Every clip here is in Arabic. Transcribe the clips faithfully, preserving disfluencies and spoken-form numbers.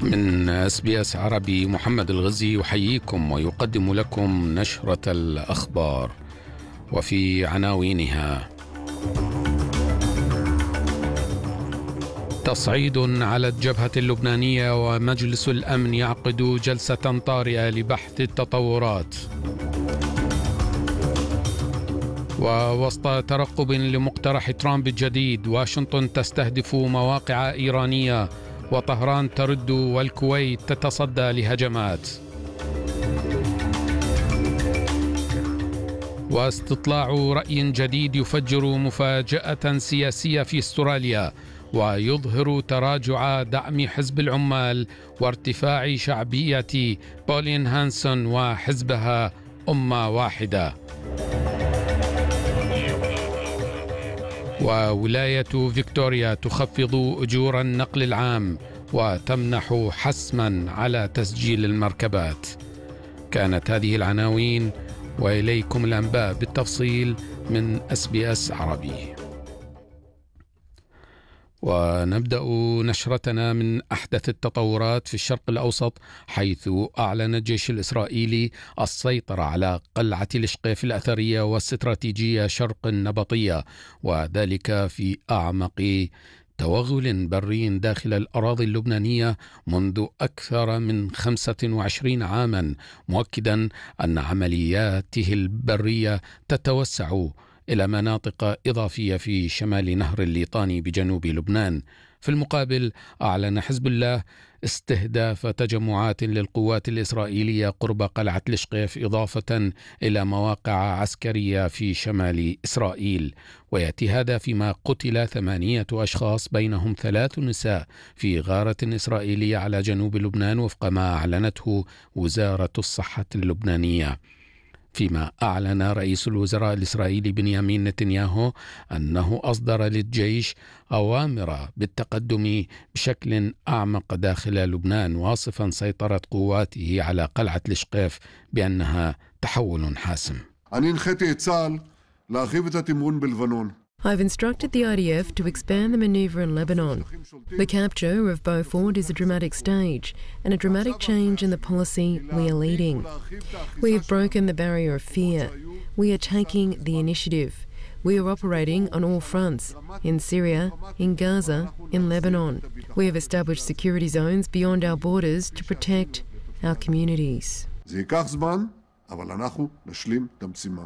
من اس بي اس عربي محمد الغزي يحييكم ويقدم لكم نشرة الأخبار، وفي عناوينها: تصعيد على الجبهة اللبنانية ومجلس الأمن يعقد جلسة طارئة لبحث التطورات. ووسط ترقب لمقترح ترامب الجديد، واشنطن تستهدف مواقع إيرانية وطهران ترد والكويت تتصدى لهجمات. واستطلاع رأي جديد يفجر مفاجأة سياسية في استراليا ويظهر تراجع دعم حزب العمال وارتفاع شعبية بولين هانسون وحزبها أمة واحدة. وولاية فيكتوريا تخفض أجور النقل العام وتمنح حسما على تسجيل المركبات. كانت هذه العناوين، وإليكم الأنباء بالتفصيل من اس بي اس عربي. ونبدأ نشرتنا من أحدث التطورات في الشرق الأوسط، حيث أعلن الجيش الإسرائيلي السيطرة على قلعة الإشقيف الأثرية والاستراتيجية شرق النبطية، وذلك في أعمق توغل بري داخل الأراضي اللبنانية منذ أكثر من خمسة وعشرين عاما، مؤكدا أن عملياته البرية تتوسع إلى مناطق إضافية في شمال نهر الليطاني بجنوب لبنان. في المقابل، أعلن حزب الله استهداف تجمعات للقوات الإسرائيلية قرب قلعة الإشقيف، إضافة إلى مواقع عسكرية في شمال إسرائيل. ويأتي هذا فيما قتل ثمانية أشخاص بينهم ثلاث نساء في غارة إسرائيلية على جنوب لبنان، وفق ما أعلنته وزارة الصحة اللبنانية. فيما أعلن رئيس الوزراء الإسرائيلي بنيامين نتنياهو أنه أصدر للجيش أوامر بالتقدم بشكل أعمق داخل لبنان، واصفا سيطرة قواته على قلعة الإشقيف بأنها تحول حاسم. אני הנחיתי את צה"ל להרחיב את התמרון בלבנון. I've instructed the I D F to expand the manoeuvre in Lebanon. The capture of Beaufort is a dramatic stage and a dramatic change in the policy we are leading. We have broken the barrier of fear. We are taking the initiative. We are operating on all fronts, in Syria, in Gaza, in Lebanon. We have established security zones beyond our borders to protect our communities. זה ייקח זמן, אבל אנחנו נשלים את המשימה.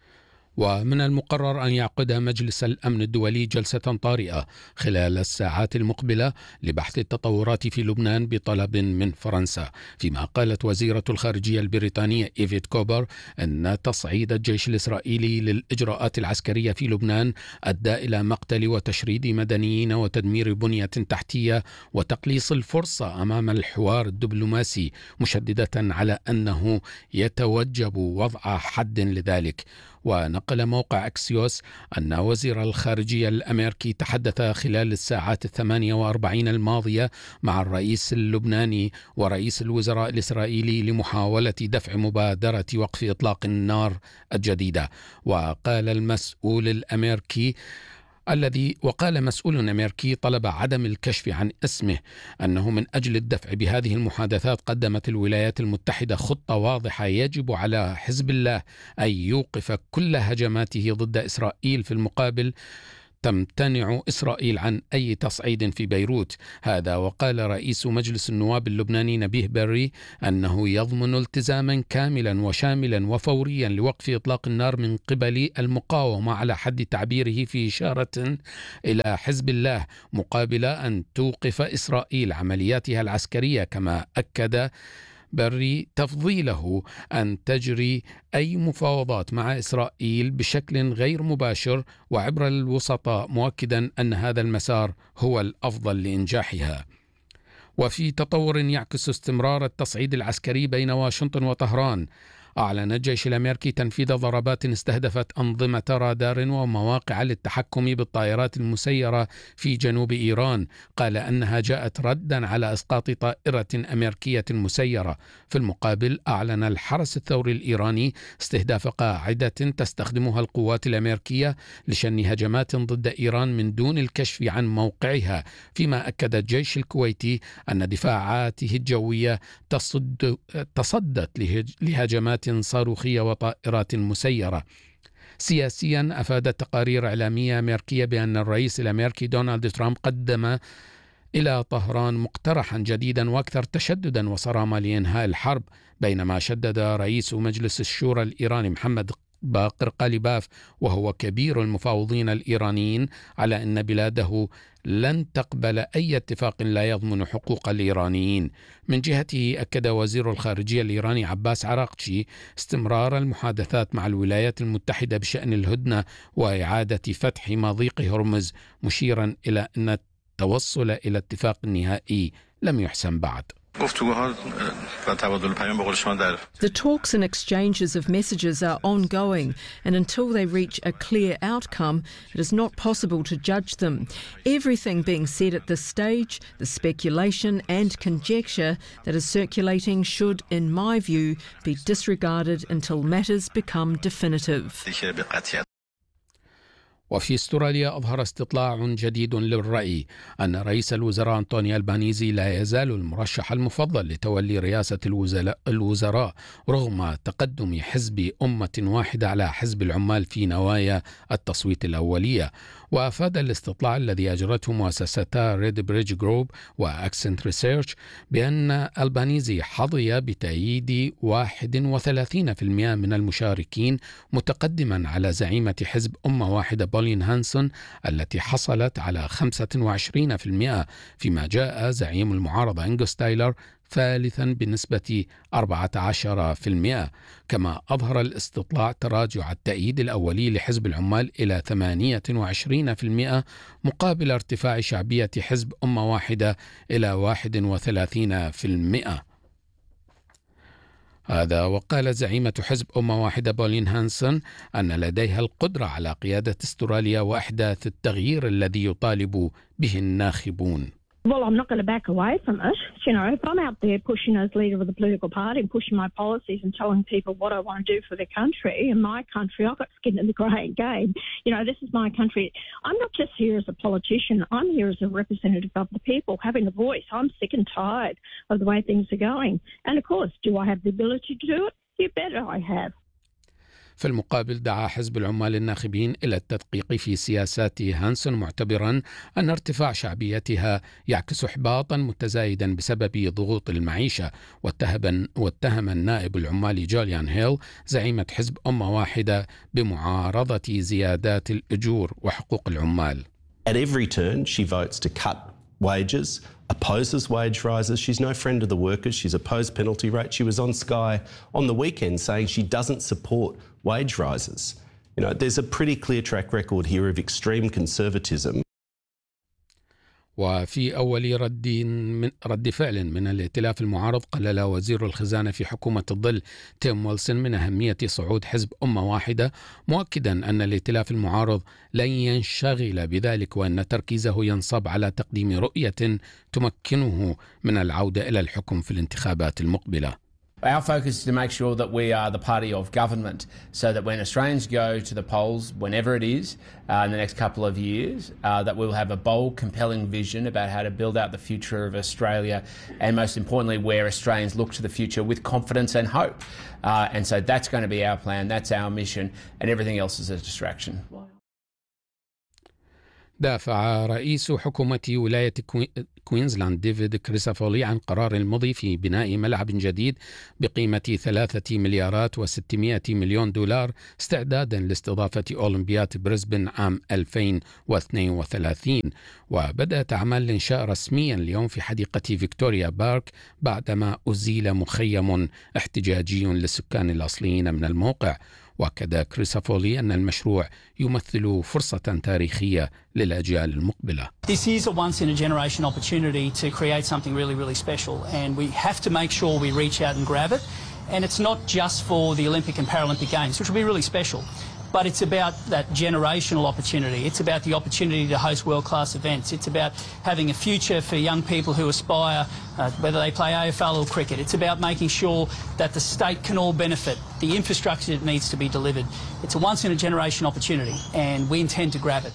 ومن المقرر أن يعقد مجلس الأمن الدولي جلسة طارئة خلال الساعات المقبلة لبحث التطورات في لبنان بطلب من فرنسا، فيما قالت وزيرة الخارجية البريطانية إيفيت كوبر أن تصعيد الجيش الإسرائيلي للإجراءات العسكرية في لبنان أدى إلى مقتل وتشريد مدنيين وتدمير بنية تحتية وتقليص الفرصة أمام الحوار الدبلوماسي، مشددة على أنه يتوجب وضع حد لذلك. ونقل موقع أكسيوس أن وزير الخارجية الأمريكي تحدث خلال الساعات الثمانية وأربعين الماضية مع الرئيس اللبناني ورئيس الوزراء الإسرائيلي لمحاولة دفع مبادرة وقف إطلاق النار الجديدة. وقال المسؤول الأمريكي الذي وقال مسؤول أمريكي طلب عدم الكشف عن اسمه أنه من أجل الدفع بهذه المحادثات قدمت الولايات المتحدة خطة واضحة يجب على حزب الله أن يوقف كل هجماته ضد إسرائيل. في المقابل تمتنع إسرائيل عن أي تصعيد في بيروت. هذا وقال رئيس مجلس النواب اللبناني نبيه بري أنه يضمن التزاما كاملا وشاملا وفوريا لوقف إطلاق النار من قبل المقاومة على حد تعبيره، في إشارة إلى حزب الله، مقابل أن توقف إسرائيل عملياتها العسكرية. كما أكد بري تفضيله أن تجري أي مفاوضات مع إسرائيل بشكل غير مباشر وعبر الوسطاء، مؤكدا أن هذا المسار هو الأفضل لإنجاحها. وفي تطور يعكس استمرار التصعيد العسكري بين واشنطن وطهران، أعلن الجيش الأمريكي تنفيذ ضربات استهدفت أنظمة رادار ومواقع للتحكم بالطائرات المسيرة في جنوب إيران. قال أنها جاءت ردا على إسقاط طائرة أمريكية مسيرة. في المقابل أعلن الحرس الثوري الإيراني استهداف قاعدة تستخدمها القوات الأمريكية لشن هجمات ضد إيران من دون الكشف عن موقعها، فيما أكد الجيش الكويتي أن دفاعاته الجوية تصد تصدت لهجمات صاروخية وطائرات مسيرة. سياسيا، أفادت تقارير إعلامية أمريكية بأن الرئيس الأمريكي دونالد ترامب قدم إلى طهران مقترحا جديدا وأكثر تشددا وصرامة لإنهاء الحرب، بينما شدد رئيس مجلس الشورى الإيراني محمد باقر قالباف وهو كبير المفاوضين الإيرانيين على أن بلاده لن تقبل أي اتفاق لا يضمن حقوق الإيرانيين. من جهته أكد وزير الخارجية الإيراني عباس عراقچي استمرار المحادثات مع الولايات المتحدة بشأن الهدنة وإعادة فتح مضيق هرمز، مشيرا إلى أن التوصل إلى اتفاق نهائي لم يحسم بعد. The talks and exchanges of messages are ongoing, and until they reach a clear outcome, it is not possible to judge them. Everything being said at this stage, the speculation and conjecture that is circulating should, in my view, be disregarded until matters become definitive. وفي استراليا أظهر استطلاع جديد للرأي أن رئيس الوزراء أنطوني ألبانيزي لا يزال المرشح المفضل لتولي رئاسة الوزراء رغم تقدم حزب أمة واحدة على حزب العمال في نوايا التصويت الأولية. وأفاد الاستطلاع الذي أجرته مؤسستا ريد بريدج جروب وأكسنت ريسيرش بأن ألبانيزي حظي بتأييد واحد وثلاثين بالمئة من المشاركين، متقدما على زعيمة حزب أمة واحدة بولين هانسون التي حصلت على خمسة وعشرين بالمئة، فيما جاء زعيم المعارضة أنغوس تايلر ثالثا بنسبة أربعة عشر بالمئة. كما أظهر الاستطلاع تراجع التأييد الأولي لحزب العمال إلى ثمانية وعشرين بالمئة مقابل ارتفاع شعبية حزب أمة واحدة إلى واحد وثلاثين بالمئة. هذا وقالت زعيمة حزب أمة واحدة بولين هانسون أن لديها القدرة على قيادة استراليا وإحداث التغيير الذي يطالب به الناخبون. Well, I'm not going to back away from it. You know, if I'm out there pushing as leader of the political party and pushing my policies and telling people what I want to do for their country and my country, I've got skin in the game. You know, this is my country. I'm not just here as a politician. I'm here as a representative of the people, having a voice. I'm sick and tired of the way things are going. And of course, do I have the ability to do it? You bet I have. في المقابل دعا حزب العمال الناخبين إلى التدقيق في سياسات هانسون، معتبرا أن ارتفاع شعبيتها يعكس إحباطا متزايدا بسبب ضغوط المعيشة. واتهم, واتهم النائب العمالي جوليان هيل زعيمة حزب أمة واحدة بمعارضة زيادات الأجور وحقوق العمال. At every turn she votes to cut wages, opposes wage rises. She's no friend of the workers. She's opposed penalty rates. She was on Sky on the weekend saying she doesn't support wage rises. You know, there's a pretty clear track record here of extreme conservatism. وفي أول رد من رد فعل من الائتلاف المعارض، قلل وزير الخزانة في حكومة الظل تيم ويلسون من أهمية صعود حزب أمة واحدة، مؤكدا أن الائتلاف المعارض لن ينشغل بذلك وأن تركيزه ينصب على تقديم رؤية تمكنه من العودة إلى الحكم في الانتخابات المقبلة. Our focus is to make sure that we are the party of government, so that when Australians go to the polls, whenever it is, uh, in the next couple of years, uh, that we'll have a bold, compelling vision about how to build out the future of Australia, and most importantly, where Australians look to the future with confidence and hope. Uh, and so that's going to be our plan, that's our mission, and everything else is a distraction. دافع رئيس حكومة ولاية كوينزلاند ديفيد كريسافولي عن قرار المضي في بناء ملعب جديد بقيمة ثلاثة مليارات وستمائة مليون دولار استعدادا لاستضافة أولمبياد بريسبن عام ألفين واثنين وثلاثين. وبدأت أعمال الإنشاء رسميا اليوم في حديقة فيكتوريا بارك بعدما أزيل مخيم احتجاجي للسكان الأصليين من الموقع. وأكد كريسافولي أن المشروع يمثل فرصة تاريخية للأجيال المقبلة. This is a once-in-a-generation opportunity to create something really, really special, and we have to make sure we reach out and grab it. And it's not just for the Olympic and Paralympic Games, which will be really special, but it's about that generational opportunity. It's about the opportunity to host world-class events. It's about having a future for young people who aspire, uh, whether they play A F L or cricket. It's about making sure that the state can all benefit, the infrastructure that needs to be delivered. It's a once-in-a-generation opportunity, and we intend to grab it.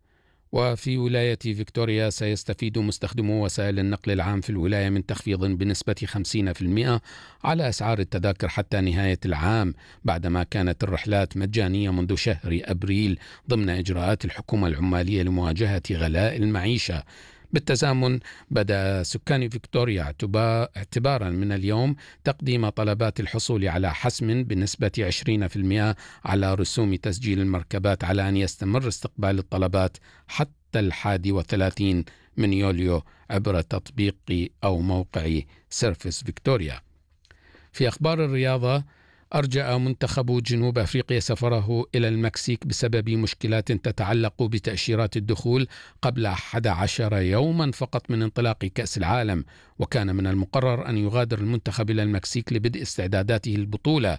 وفي ولاية فيكتوريا سيستفيد مستخدمو وسائل النقل العام في الولاية من تخفيض بنسبة خمسين بالمئة على أسعار التذاكر حتى نهاية العام، بعدما كانت الرحلات مجانية منذ شهر أبريل ضمن إجراءات الحكومة العمالية لمواجهة غلاء المعيشة. بالتزامن بدأ سكان فيكتوريا اعتبارا من اليوم تقديم طلبات الحصول على حسم بنسبة عشرين بالمئة على رسوم تسجيل المركبات، على أن يستمر استقبال الطلبات حتى الحادي وثلاثين من يوليو عبر تطبيق أو موقع سيرفس فيكتوريا. في أخبار الرياضة، أرجأ منتخب جنوب أفريقيا سفره إلى المكسيك بسبب مشكلات تتعلق بتأشيرات الدخول قبل أحد عشر يوما فقط من انطلاق كأس العالم، وكان من المقرر أن يغادر المنتخب إلى المكسيك لبدء استعداداته البطولة.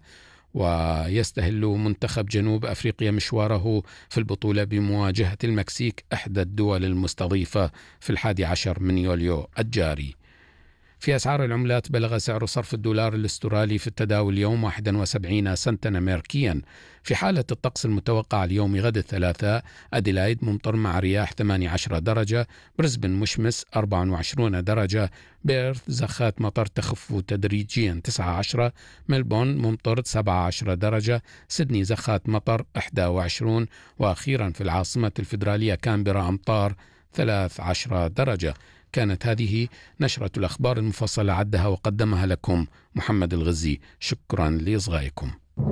ويستهل منتخب جنوب أفريقيا مشواره في البطولة بمواجهة المكسيك، إحدى الدول المستضيفة، في الحادي عشر من يوليو الجاري. في أسعار العملات، بلغ سعر صرف الدولار الاسترالي في التداول اليوم واحد وسبعين سنتا أمريكيا. في حالة الطقس المتوقع اليوم غد الثلاثاء، أديلايد ممطر مع رياح ثمانية عشر درجة، بريسبن مشمس أربعة وعشرين درجة، بيرث زخات مطر تخف تدريجيا تسعة عشر، ملبون ممطر سبعة عشر درجة، سيدني زخات مطر إحدى وعشرين، وأخيرا في العاصمة الفيدرالية كامبرا أمطار ثلاث عشر درجة. كانت هذه نشرة الأخبار المفصلة، عدها وقدمها لكم محمد الغزي. شكرا لإصغائكم.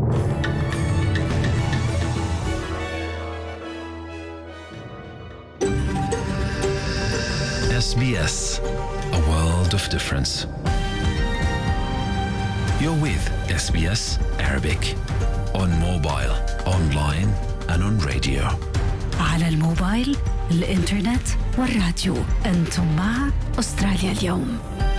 إس بي إس, a world of difference. You're with إس بي إس Arabic on mobile, online and on radio. على الموبايل، الإنترنت والراديو. أنتم مع أستراليا اليوم.